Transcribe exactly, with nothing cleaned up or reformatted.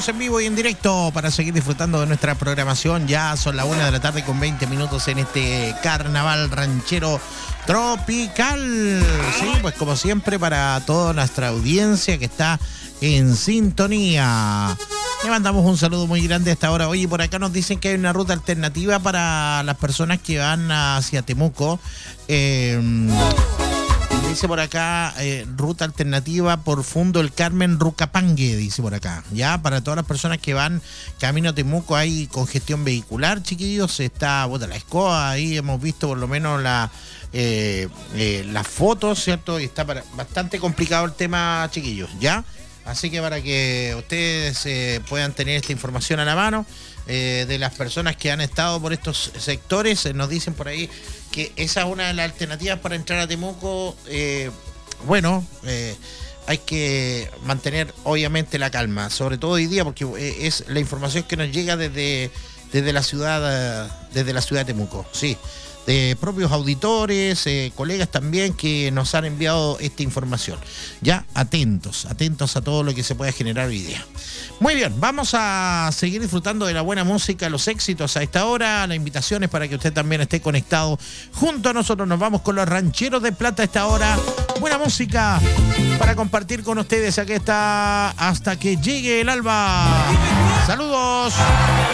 Estamos en vivo y en directo para seguir disfrutando de nuestra programación. Ya son las una de la tarde con veinte minutos en este carnaval ranchero tropical. Sí, pues como siempre para toda nuestra audiencia que está en sintonía. Le mandamos un saludo muy grande a esta hora. Oye, por acá nos dicen que hay una ruta alternativa para las personas que van hacia Temuco. Eh, dice por acá, eh, ruta alternativa por Fundo El Carmen Rucapangue, dice por acá. Ya, para todas las personas que van camino a Temuco hay congestión vehicular, chiquillos. Está, bueno, la escoba, ahí hemos visto por lo menos la... Eh, eh, las fotos, ¿cierto? Y está para, bastante complicado el tema, chiquillos, ¿ya? Así que para que ustedes eh, puedan tener esta información a la mano eh, de las personas que han estado por estos sectores, eh, nos dicen por ahí que esa es una de las alternativas para entrar a Temuco. Eh, bueno, eh, hay que mantener obviamente la calma, sobre todo hoy día, porque eh, es la información que nos llega desde, desde la ciudad, desde la ciudad de Temuco, sí. De propios auditores, eh, colegas también que nos han enviado esta información. Ya, atentos, atentos a todo lo que se pueda generar hoy día. Muy bien, vamos a seguir disfrutando de la buena música, los éxitos a esta hora. La invitación es para que usted también esté conectado junto a nosotros. Nos vamos con los rancheros de plata a esta hora. Buena música para compartir con ustedes. Aquí está hasta que llegue el alba. Saludos.